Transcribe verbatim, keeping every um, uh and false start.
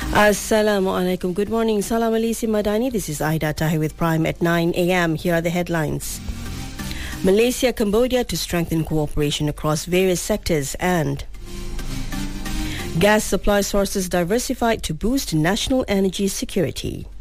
Assalamu alaikum. Good morning. Salam alaikum Madani. This is Aida Tahi with Prime at nine a.m. Here are the headlines. Malaysia, Cambodia to strengthen cooperation across various sectors, and gas supply sources diversified to boost national energy security.